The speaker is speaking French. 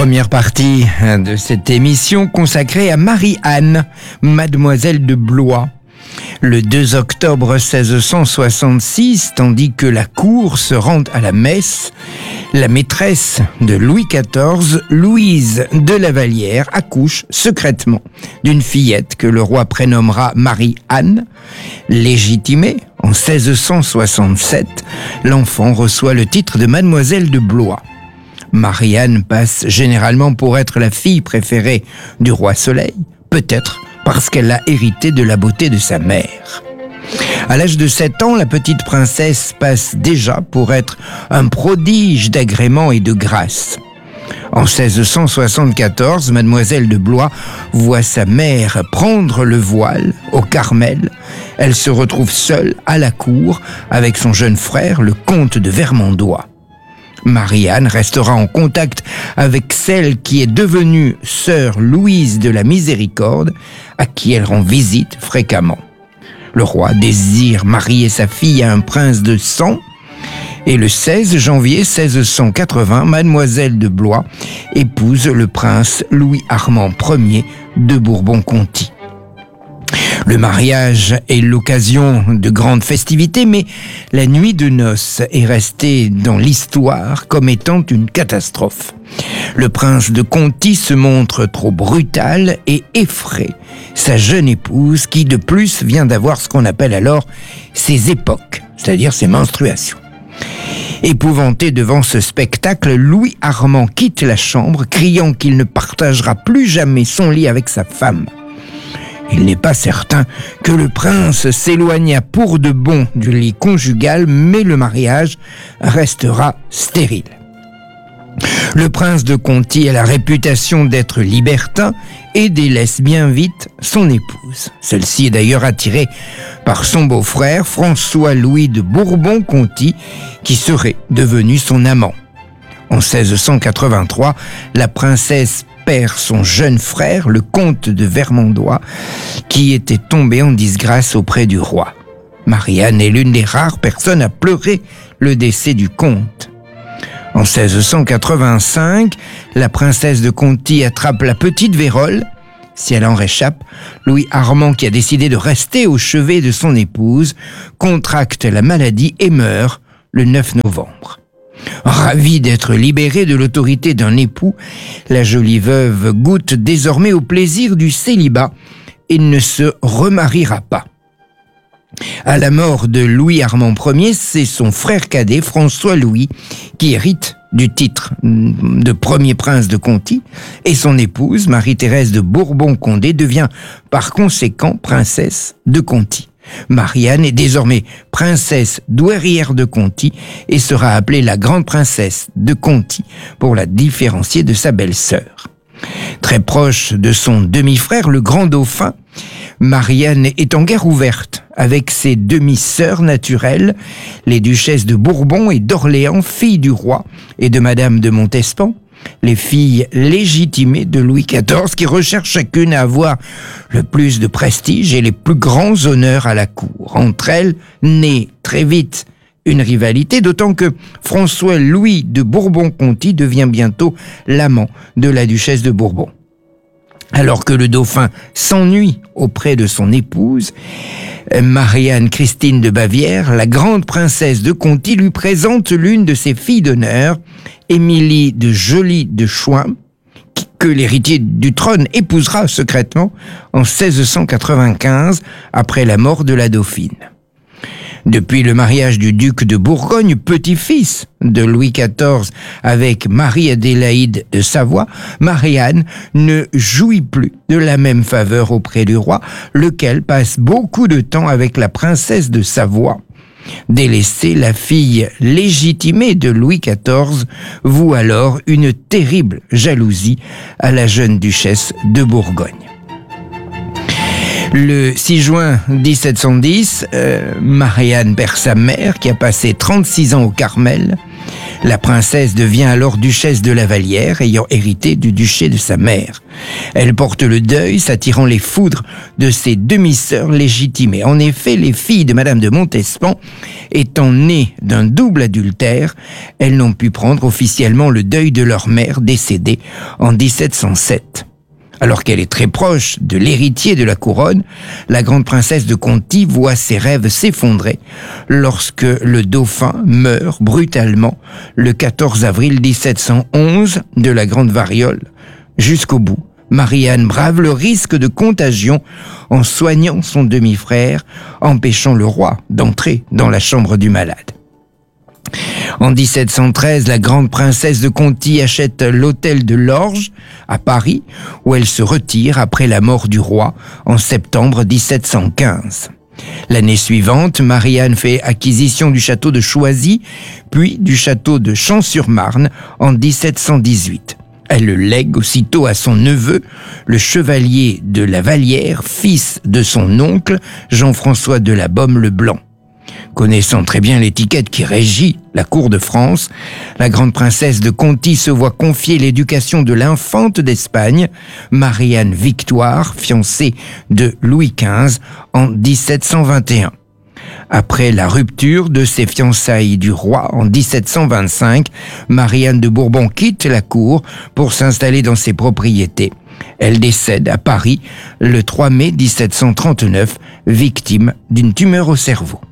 Première partie de cette émission consacrée à Marie-Anne, mademoiselle de Blois. Le 2 octobre 1666, tandis que la cour se rend à la messe, la maîtresse de Louis XIV, Louise de la Vallière, accouche secrètement d'une fillette que le roi prénommera Marie-Anne. Légitimée en 1667, l'enfant reçoit le titre de mademoiselle de Blois. Marie-Anne passe généralement pour être la fille préférée du roi Soleil, peut-être parce qu'elle a hérité de la beauté de sa mère. À l'âge de 7 ans, la petite princesse passe déjà pour être un prodige d'agrément et de grâce. En 1674, mademoiselle de Blois voit sa mère prendre le voile au Carmel. Elle se retrouve seule à la cour avec son jeune frère, le comte de Vermandois. Marie-Anne restera en contact avec celle qui est devenue sœur Louise de la Miséricorde, à qui elle rend visite fréquemment. Le roi désire marier sa fille à un prince de sang, et le 16 janvier 1680, mademoiselle de Blois épouse le prince Louis-Armand Ier de Bourbon-Conti. Le mariage est l'occasion de grandes festivités, mais la nuit de noces est restée dans l'histoire comme étant une catastrophe. Le prince de Conti se montre trop brutal et effraie sa jeune épouse qui, de plus, vient d'avoir ce qu'on appelle alors ses époques, c'est-à-dire ses menstruations. Épouvanté devant ce spectacle, Louis-Armand quitte la chambre, criant qu'il ne partagera plus jamais son lit avec sa femme. Il n'est pas certain que le prince s'éloigna pour de bon du lit conjugal, mais le mariage restera stérile. Le prince de Conti a la réputation d'être libertin et délaisse bien vite son épouse. Celle-ci est d'ailleurs attirée par son beau-frère, François-Louis de Bourbon-Conti, qui serait devenu son amant. En 1683, la princesse perd son jeune frère, le comte de Vermandois, qui était tombé en disgrâce auprès du roi. Marie-Anne est l'une des rares personnes à pleurer le décès du comte. En 1685, la princesse de Conti attrape la petite vérole. Si elle en réchappe, Louis-Armand, qui a décidé de rester au chevet de son épouse, contracte la maladie et meurt le 9 novembre. Ravie d'être libérée de l'autorité d'un époux, la jolie veuve goûte désormais au plaisir du célibat et ne se remariera pas. À la mort de Louis-Armand Ier, c'est son frère cadet, François-Louis, qui hérite du titre de premier prince de Conti, et son épouse, Marie-Thérèse de Bourbon-Condé, devient par conséquent princesse de Conti. Marie-Anne est désormais princesse douairière de Conti et sera appelée la grande princesse de Conti pour la différencier de sa belle-sœur. Très proche de son demi-frère, le grand dauphin, Marie-Anne est en guerre ouverte avec ses demi-sœurs naturelles, les duchesses de Bourbon et d'Orléans, filles du roi et de Madame de Montespan, les filles légitimées de Louis XIV qui recherchent chacune à avoir le plus de prestige et les plus grands honneurs à la cour. Entre elles naît très vite une rivalité, d'autant que François-Louis de Bourbon-Conti devient bientôt l'amant de la duchesse de Bourbon. Alors que le dauphin s'ennuie auprès de son épouse, Marie-Anne Christine de Bavière, la grande princesse de Conti, lui présente l'une de ses filles d'honneur, Émilie de Joly de Chouin, que l'héritier du trône épousera secrètement en 1695, après la mort de la dauphine. Depuis le mariage du duc de Bourgogne, petit-fils de Louis XIV avec Marie-Adélaïde de Savoie, Marie-Anne ne jouit plus de la même faveur auprès du roi, lequel passe beaucoup de temps avec la princesse de Savoie. Délaissée, la fille légitimée de Louis XIV voue alors une terrible jalousie à la jeune duchesse de Bourgogne. Le 6 juin 1710, Marie-Anne perd sa mère qui a passé 36 ans au Carmel. La princesse devient alors duchesse de la Vallière, ayant hérité du duché de sa mère. Elle porte le deuil, s'attirant les foudres de ses demi-sœurs légitimées. En effet, les filles de Madame de Montespan, étant nées d'un double adultère, elles n'ont pu prendre officiellement le deuil de leur mère décédée en 1707. Alors qu'elle est très proche de l'héritier de la couronne, la grande princesse de Conti voit ses rêves s'effondrer lorsque le dauphin meurt brutalement le 14 avril 1711 de la grande variole. Jusqu'au bout, Marie-Anne brave le risque de contagion en soignant son demi-frère, empêchant le roi d'entrer dans la chambre du malade. En 1713, la grande princesse de Conti achète l'hôtel de l'Orge à Paris, où elle se retire après la mort du roi en septembre 1715. L'année suivante, Marie-Anne fait acquisition du château de Choisy, puis du château de Champs-sur-Marne en 1718. Elle le lègue aussitôt à son neveu, le chevalier de la Vallière, fils de son oncle, Jean-François de la Baume-le-Blanc. Connaissant très bien l'étiquette qui régit la cour de France, la grande princesse de Conti se voit confier l'éducation de l'infante d'Espagne, Marie-Anne Victoire, fiancée de Louis XV, en 1721. Après la rupture de ses fiançailles du roi en 1725, Marie-Anne de Bourbon quitte la cour pour s'installer dans ses propriétés. Elle décède à Paris le 3 mai 1739, victime d'une tumeur au cerveau.